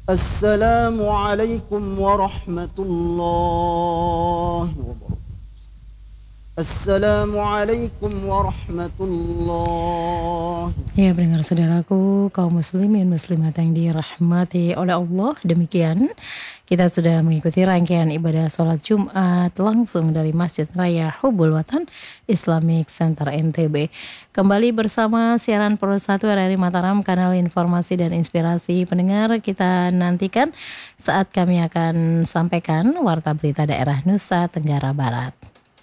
Assalamualaikum warahmatullahi wabarakatuh. Assalamualaikum warahmatullahi. Ya, pendengar saudaraku, kaum muslimin muslimat yang dirahmati oleh Allah, demikian kita sudah mengikuti rangkaian ibadah sholat Jumat langsung dari Masjid Raya Hubbul Watan Islamic Center NTB. Kembali bersama siaran Pro 1 RRI Mataram, kanal informasi dan inspirasi pendengar. Kita nantikan saat kami akan sampaikan warta berita daerah Nusa Tenggara Barat.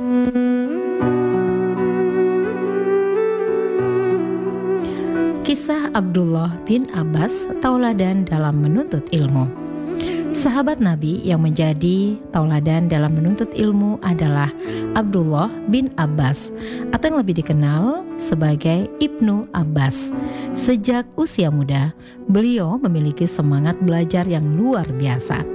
Kisah Abdullah bin Abbas, tauladan dalam menuntut ilmu. Sahabat Nabi yang menjadi tauladan dalam menuntut ilmu adalah Abdullah bin Abbas, atau yang lebih dikenal sebagai Ibnu Abbas. Sejak usia muda, beliau memiliki semangat belajar yang luar biasa.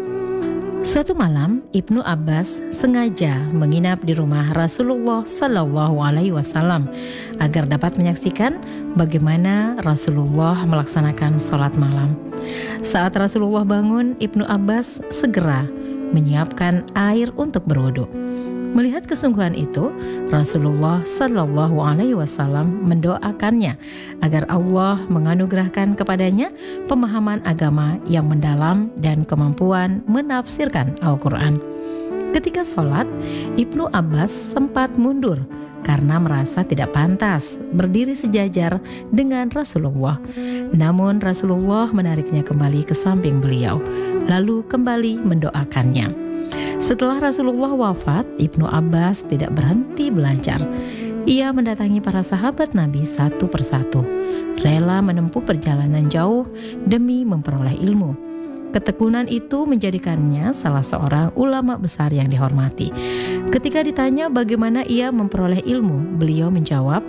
Suatu malam, Ibnu Abbas sengaja menginap di rumah Rasulullah Sallallahu Alaihi Wasallam agar dapat menyaksikan bagaimana Rasulullah melaksanakan sholat malam. Saat Rasulullah bangun, Ibnu Abbas segera menyiapkan air untuk berwudu. Melihat kesungguhan itu, Rasulullah Sallallahu Alaihi Wasallam mendoakannya agar Allah menganugerahkan kepadanya pemahaman agama yang mendalam dan kemampuan menafsirkan Al-Quran. Ketika sholat, Ibnu Abbas sempat mundur karena merasa tidak pantas berdiri sejajar dengan Rasulullah. Namun Rasulullah menariknya kembali ke samping beliau, lalu kembali mendoakannya. Setelah Rasulullah wafat, Ibnu Abbas tidak berhenti belajar. Ia mendatangi para sahabat Nabi satu persatu, rela menempuh perjalanan jauh demi memperoleh ilmu. Ketekunan itu menjadikannya salah seorang ulama besar yang dihormati. Ketika ditanya bagaimana ia memperoleh ilmu, beliau menjawab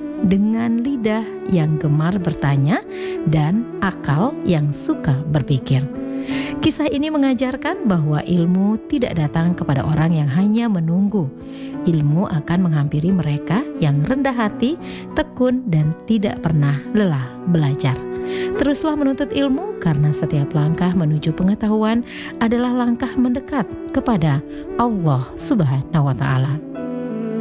dengan lidah yang gemar bertanya dan akal yang suka berpikir. Kisah ini mengajarkan bahwa ilmu tidak datang kepada orang yang hanya menunggu. Ilmu akan menghampiri mereka yang rendah hati, tekun, dan tidak pernah lelah belajar. Teruslah menuntut ilmu karena setiap langkah menuju pengetahuan adalah langkah mendekat kepada Allah Subhanahu wa Ta'ala.